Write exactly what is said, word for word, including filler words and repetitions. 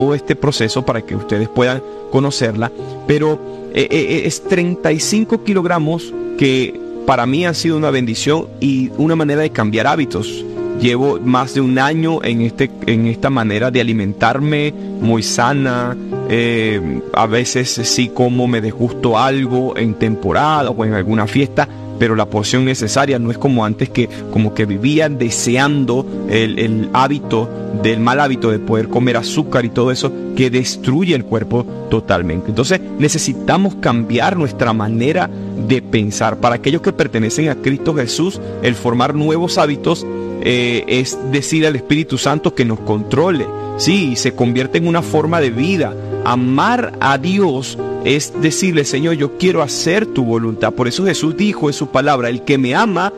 todo este proceso para que ustedes puedan conocerla, pero eh, eh, es treinta y cinco kilogramos que para mí han sido una bendición y una manera de cambiar hábitos. Llevo más de un año en, este, en esta manera de alimentarme muy sana. Eh, a veces sí como me desgusto algo en temporada o en alguna fiesta, pero la porción necesaria. No es como antes, que como que vivía deseando el, el hábito del mal hábito de poder comer azúcar y todo eso, que destruye el cuerpo totalmente. Entonces necesitamos cambiar nuestra manera de pensar. Para aquellos que pertenecen a Cristo Jesús, el formar nuevos hábitos eh, es decir al Espíritu Santo que nos controle. Sí, se convierte en una forma de vida. Amar a Dios es decirle: Señor, yo quiero hacer tu voluntad. Por eso Jesús dijo en su palabra: el que me ama